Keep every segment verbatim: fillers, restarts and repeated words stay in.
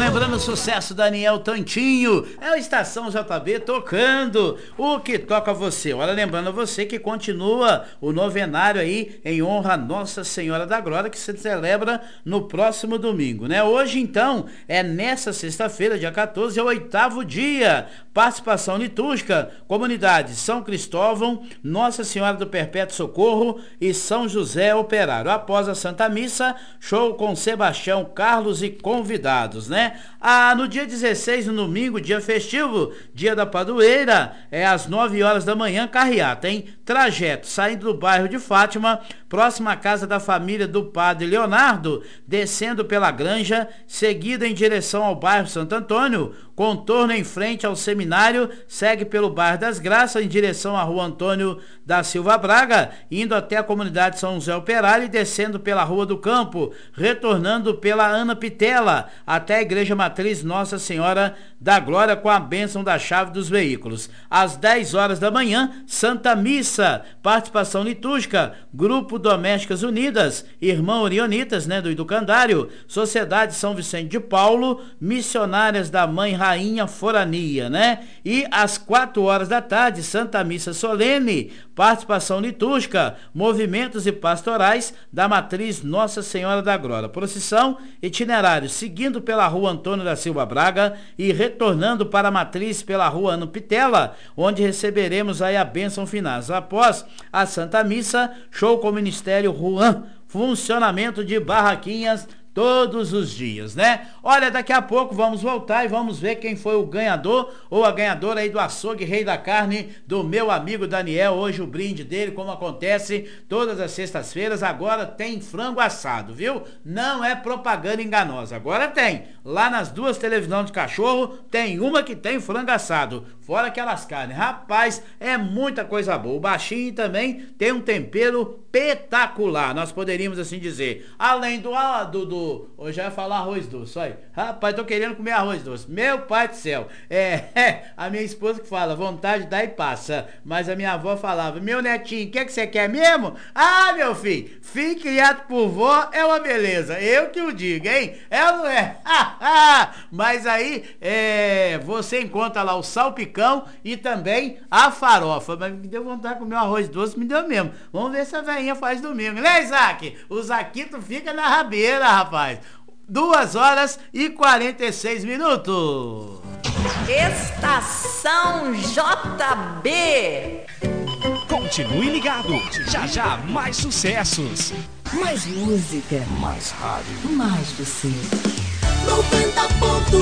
Relembrando o sucesso Daniel Tantinho, é a Estação J B tocando o que toca você. Olha, lembrando a você que continua o novenário aí em honra a Nossa Senhora da Glória, que se celebra no próximo domingo, né? Hoje, então, é nessa sexta-feira, dia quatorze, é o oitavo dia. Participação litúrgica, comunidades São Cristóvão, Nossa Senhora do Perpétuo Socorro e São José Operário. Após a Santa Missa, show com Sebastião Carlos e convidados, né? Ah, no dia dezesseis, no domingo, dia festivo, dia da padroeira, é às nove horas da manhã, carreata, hein? Trajeto, saindo do bairro de Fátima, próxima à casa da família do padre Leonardo, descendo pela Granja, seguida em direção ao bairro Santo Antônio, contorno em frente ao seminário, segue pelo bairro das Graças, em direção à rua Antônio da Silva Braga, indo até a comunidade São José Operário e descendo pela Rua do Campo, retornando pela Ana Pitela, até a Igreja Matriz Nossa Senhora da Glória, com a bênção da chave dos veículos. Às dez horas da manhã, Santa Missa, participação litúrgica, Grupo Domésticas Unidas, Irmão Orionitas, né, do Educandário, Sociedade São Vicente de Paulo, Missionárias da Mãe Rainha Forania, né? E às quatro horas da tarde, Santa Missa Solene, participação litúrgica, movimentos e pastorais da Matriz Nossa Senhora da Glória. Procissão, itinerário, seguindo pela Rua Antônio da Silva Braga e retornando para a Matriz pela Rua Ano Pitela, onde receberemos aí a bênção final. Após a Santa Missa, show com o Ministério Juan, funcionamento de barraquinhas todos os dias, né? Olha, daqui a pouco vamos voltar e vamos ver quem foi o ganhador ou a ganhadora aí do açougue Rei da Carne do meu amigo Daniel. Hoje o brinde dele, como acontece todas as sextas-feiras, agora tem frango assado, viu? Não é propaganda enganosa, agora tem. Lá nas duas televisões de cachorro tem uma que tem frango assado, fora aquelas carnes. Rapaz, é muita coisa boa. O baixinho também tem um tempero espetacular, nós poderíamos assim dizer. Além do, do, do hoje eu ia falar arroz doce, olha. Rapaz, tô querendo comer arroz doce. Meu pai do céu. É, é a minha esposa que fala, vontade dá e passa. Mas a minha avó falava, meu netinho, o que, que você quer mesmo? Ah, meu filho, filho criado por vó é uma beleza. Eu que o digo, hein? É ou não é? Mas aí, é, você encontra lá o salpicão e também a farofa. Mas me deu vontade de comer um arroz doce, me deu mesmo. Vamos ver se a velhinha faz domingo, né, Isaac? O Zaquito fica na rabeira, rapaz. Duas horas e quarenta e seis minutos. Estação J B. Continue ligado. Já já mais sucessos. Mais música. Mais rádio. Mais você. noventa ponto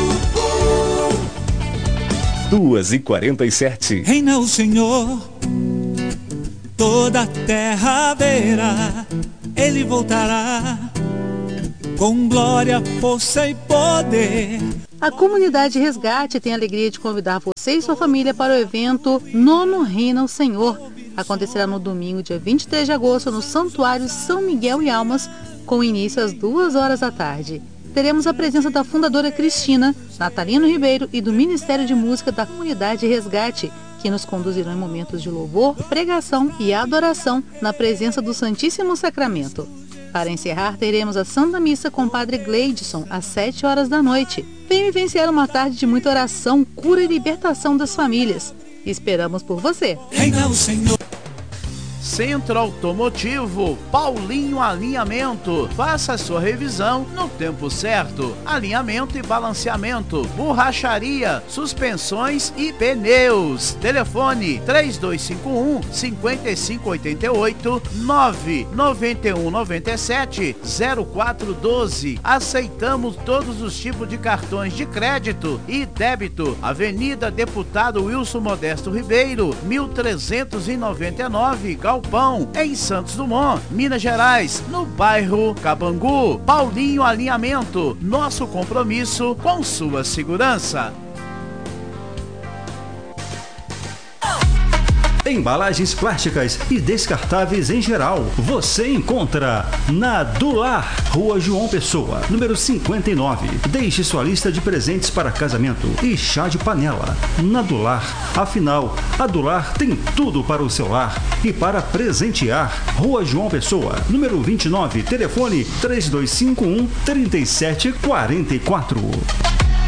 um. Duas e quarenta e sete. Reina o Senhor, toda a terra verá, Ele voltará com glória, força e poder. A comunidade Resgate tem a alegria de convidar você e sua família para o evento Nono Reina o Senhor. Acontecerá no domingo, dia vinte e três de agosto, no Santuário São Miguel e Almas, com início às duas horas da tarde. Teremos a presença da fundadora Cristina, Natalino Ribeiro e do Ministério de Música da comunidade Resgate, que nos conduzirão em momentos de louvor, pregação e adoração na presença do Santíssimo Sacramento. Para encerrar, teremos a Santa Missa com o Padre Gleidson, às sete horas da noite. Venha vivenciar uma tarde de muita oração, cura e libertação das famílias. Esperamos por você. Reina o Senhor. Centro Automotivo Paulinho Alinhamento. Faça a sua revisão no tempo certo. Alinhamento e balanceamento, borracharia, suspensões e pneus. Telefone três dois cinco um, cinco cinco oito oito, nove nove um nove sete, zero quatro um dois. Aceitamos todos os tipos de cartões de crédito e débito. Avenida Deputado Wilson Modesto Ribeiro, mil trezentos e noventa e nove, Galpão, em Santos Dumont, Minas Gerais, no bairro Cabangu. Paulinho Alinhamento, nosso compromisso com sua segurança. Embalagens plásticas e descartáveis em geral, você encontra na Dular, Rua João Pessoa, número cinquenta e nove. Deixe sua lista de presentes para casamento e chá de panela. Na Dular, afinal, a Dular tem tudo para o seu lar e para presentear. Rua João Pessoa, número vinte e nove, telefone três dois cinco um, três sete quatro quatro.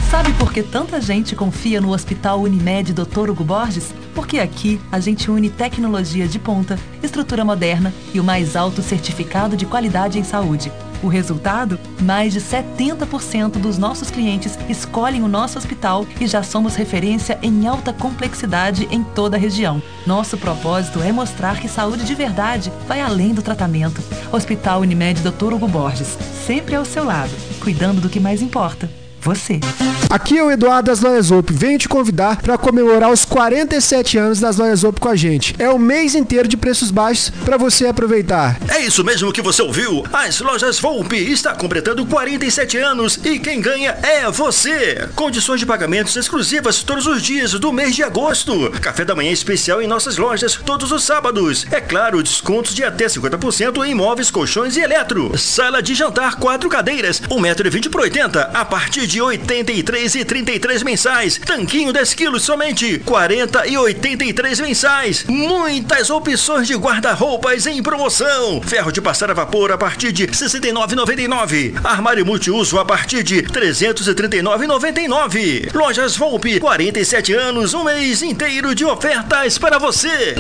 Sabe por que tanta gente confia no Hospital Unimed doutor Hugo Borges? Porque aqui a gente une tecnologia de ponta, estrutura moderna e o mais alto certificado de qualidade em saúde. O resultado? Mais de setenta por cento dos nossos clientes escolhem o nosso hospital e já somos referência em alta complexidade em toda a região. Nosso propósito é mostrar que saúde de verdade vai além do tratamento. Hospital Unimed doutor Hugo Borges, sempre ao seu lado, cuidando do que mais importa. Você. Aqui é o Eduardo das Lojas Op. Venho te convidar para comemorar os quarenta e sete anos das Lojas Op com a gente. É um mês inteiro de preços baixos para você aproveitar. É isso mesmo que você ouviu. As Lojas Volpe está completando quarenta e sete anos e quem ganha é você. Condições de pagamentos exclusivas todos os dias do mês de agosto. Café da manhã especial em nossas lojas todos os sábados. É claro, descontos de até cinquenta por cento em móveis, colchões e eletro. Sala de jantar, quatro cadeiras, um metro e vinte por oitenta, a partir de oitenta e três e trinta e três mensais. Tanquinho dez quilos somente quarenta e oitenta e três mensais. Muitas opções de guarda-roupas em promoção. Ferro de passar a vapor a partir de sessenta e nove reais e noventa e nove centavos. Armário multiuso a partir de trezentos e trinta e nove reais e noventa e nove centavos. Lojas Volpe, quarenta e sete anos, um mês inteiro de ofertas para você.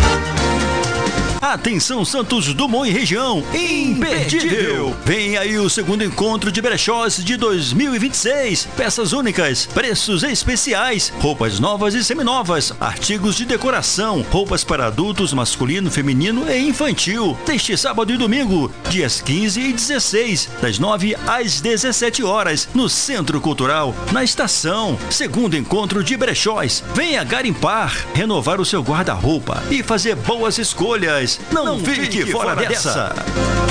Atenção Santos Dumont e região, imperdível! Vem aí o segundo encontro de brechós de dois mil e vinte e seis. Peças únicas, preços especiais, roupas novas e seminovas, artigos de decoração, roupas para adultos, masculino, feminino e infantil. Neste sábado e domingo, dias quinze e dezesseis, das nove às dezessete horas, no Centro Cultural, na Estação. Segundo encontro de brechós. Venha garimpar, renovar o seu guarda-roupa e fazer boas escolhas. Não, Não fique, fique fora, fora dessa. dessa!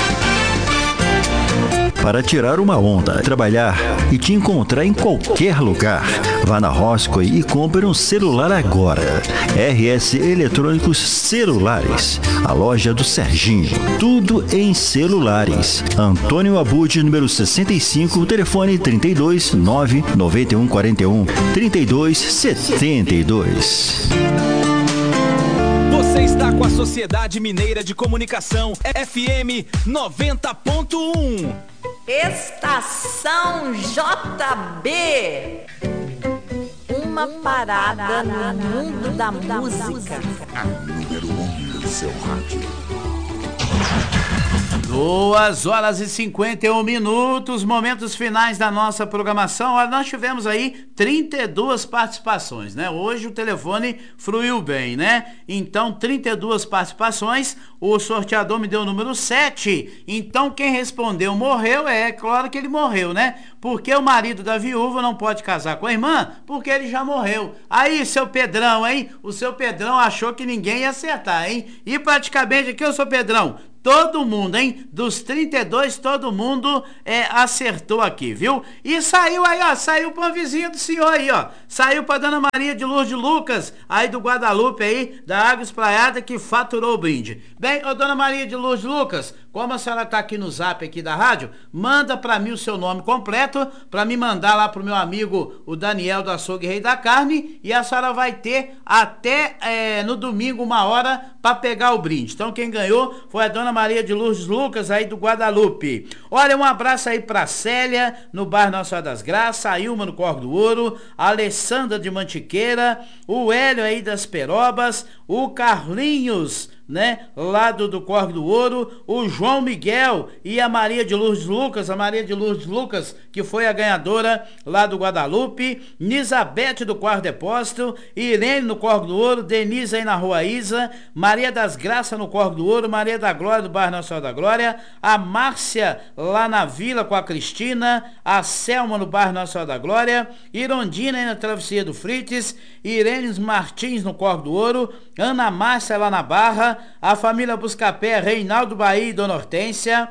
Para tirar uma onda, trabalhar e te encontrar em qualquer lugar. Vá na Roscoe e compre um celular agora. R S Eletrônicos Celulares, a loja do Serginho. Tudo em celulares. Antônio Abud, número sessenta e cinco, telefone trinta e dois, nove nove um quatro um, trinta e dois, setenta e dois. Você está com a Sociedade Mineira de Comunicação, F M noventa ponto um. Estação J B. Uma parada no mundo da música. A número um do seu rádio. duas horas e cinquenta e um minutos, momentos finais da nossa programação. Olha, nós tivemos aí trinta e duas participações, né? Hoje o telefone fluiu bem, né? Então, trinta e duas participações, o sorteador me deu o número sete. Então, quem respondeu morreu, é claro que ele morreu, né? Porque o marido da viúva não pode casar com a irmã, porque ele já morreu. Aí, seu Pedrão, hein? O seu Pedrão achou que ninguém ia acertar, hein? E praticamente aqui, o seu Pedrão, todo mundo, hein? Dos trinta e dois, todo mundo é, acertou aqui, viu? E saiu aí, ó, saiu pra uma vizinha do senhor aí, ó. Saiu pra Dona Maria de Lourdes Lucas, aí do Guadalupe aí, da Água Espraiada, que faturou o brinde. Bem, ô Dona Maria de Lourdes Lucas, como a senhora tá aqui no zap aqui da rádio, manda pra mim o seu nome completo, pra me mandar lá pro meu amigo, o Daniel do Açougue Rei da Carne, e a senhora vai ter até é, no domingo uma hora pra pegar o brinde. Então quem ganhou foi a Dona Maria de Lourdes Lucas aí do Guadalupe. Olha, um abraço aí pra Célia, no bairro Nossa Senhora das Graças, a Ilma no Corvo do Ouro, a Alessandra de Mantiqueira, o Hélio aí das Perobas, o Carlinhos, né, lá do, do Corvo do Ouro, o João Miguel e a Maria de Lourdes Lucas, a Maria de Lourdes Lucas, que foi a ganhadora lá do Guadalupe, Nisabete do Quarto Depósito, Irene no Corvo do Ouro, Denise aí na Rua Isa, Maria das Graças no Corvo do Ouro, Maria da Glória do bairro Nossa Senhora da Glória, a Márcia lá na Vila com a Cristina, a Selma no bairro Nossa Senhora da Glória, Irondina aí na Travessia do Frites, Irene Martins no Corvo do Ouro, Ana Márcia lá na Barra, a família Buscapé, Reinaldo Bahia e Dona Hortência,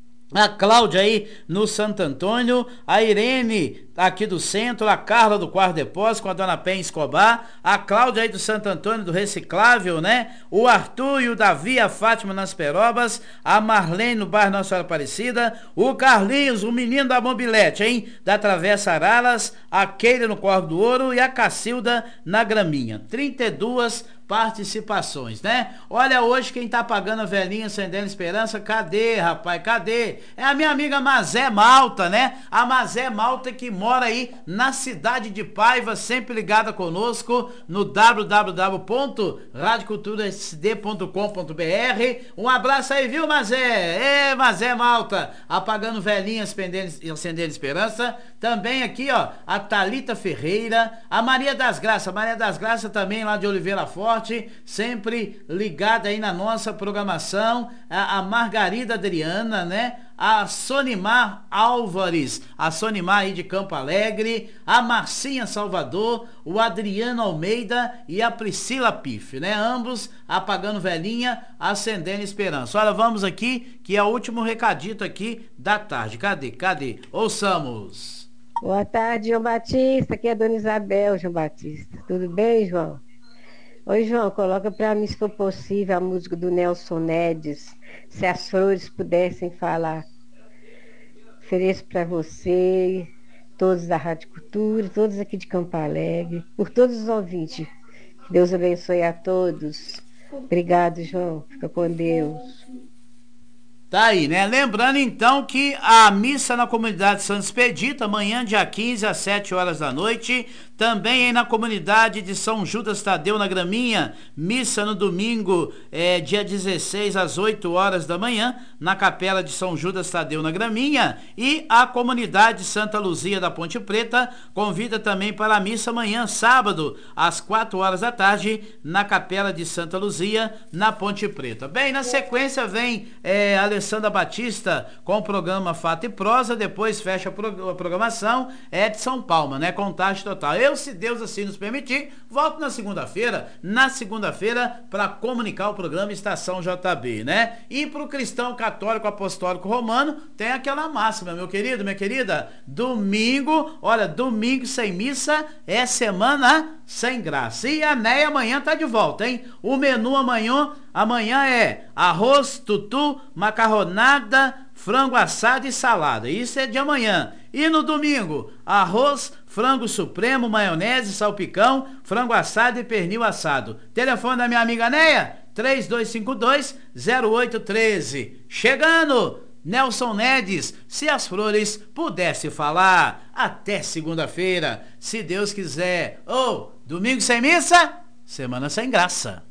a Cláudia aí no Santo Antônio, a Irene aqui do centro, a Carla do Quarto Depósito com a Dona Pen Escobar, a Cláudia aí do Santo Antônio do Reciclável, né? O Arthur e o Davi, a Fátima nas Perobas, a Marlene no bairro Nossa Senhora Aparecida, o Carlinhos, o menino da mobilete, hein? Da Travessa Araras, a Keila no Corvo do Ouro e a Cacilda na Graminha. trinta e duas participações, né? Olha, hoje quem tá pagando a velhinha acendendo esperança, cadê, rapaz, cadê? É a minha amiga Mazé Malta, né? A Mazé Malta que mora aí na cidade de Paiva, sempre ligada conosco no w w w ponto rádio cultura s d ponto com ponto b r. Um abraço aí, viu, Mazé? É, Mazé Malta, apagando velhinha acendendo, acendendo esperança. Também aqui, ó, a Thalita Ferreira, a Maria das Graças, a Maria das Graças também lá de Oliveira Forte, sempre ligada aí na nossa programação, a, a Margarida Adriana, né? A Sonimar Álvares, a Sonimar aí de Campo Alegre, a Marcinha Salvador, o Adriano Almeida e a Priscila Piff, né? Ambos apagando velhinha, acendendo esperança. Olha, vamos aqui, que é o último recadito aqui da tarde. Cadê? Cadê? Ouçamos. Boa tarde, João Batista. Aqui é a Dona Isabel, João Batista. Tudo bem, João? Oi, João, coloca para mim, se for possível, a música do Nelson Nedes, Se as Flores Pudessem Falar. Ofereço para você, todos da Rádio Cultura, todos aqui de Campo Alegre, por todos os ouvintes. Que Deus abençoe a todos. Obrigado, João. Fica com Deus. Tá aí, né? Lembrando então que a missa na comunidade Santo Expedito, amanhã, dia quinze, às sete horas da noite. Também aí na comunidade de São Judas Tadeu, na Graminha, missa no domingo, é, dia dezesseis, às oito horas da manhã, na capela de São Judas Tadeu, na Graminha. E a comunidade Santa Luzia da Ponte Preta convida também para a missa amanhã, sábado, às quatro horas da tarde, na capela de Santa Luzia, na Ponte Preta. Bem, na sequência vem é, Alessandra Batista com o programa Fato e Prosa, depois fecha a, pro, a programação Edson Palma, né? Contagem total. Eu, se Deus assim nos permitir, volto na segunda-feira, na segunda-feira, para comunicar o programa Estação J B, né? E pro cristão católico apostólico romano, tem aquela máxima, meu querido, minha querida, domingo, olha, domingo sem missa é semana sem graça. E a Neia amanhã tá de volta, hein? O menu amanhã, amanhã é arroz, tutu, macarronada, frango assado e salada. Isso é de amanhã. E no domingo, arroz, frango supremo, maionese, salpicão, frango assado e pernil assado. Telefone da minha amiga Neia, três dois cinco dois, zero oito um três. Chegando, Nelson Nedes, Se as Flores Pudessem Falar. Até segunda-feira, se Deus quiser. Ou, oh, domingo sem missa, semana sem graça.